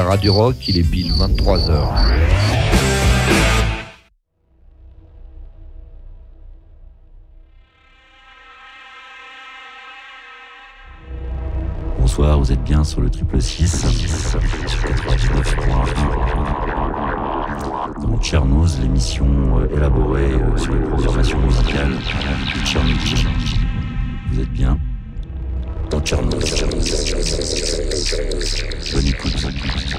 Radio Rock, il est pile 23h. Bonsoir, vous êtes bien sur le 666 sur 99.1 dans Tchernoz, l'émission élaborée sur les programmations musicales de Tchernobyl. Vous êtes bien dans Tchernoz. Bonne écoute.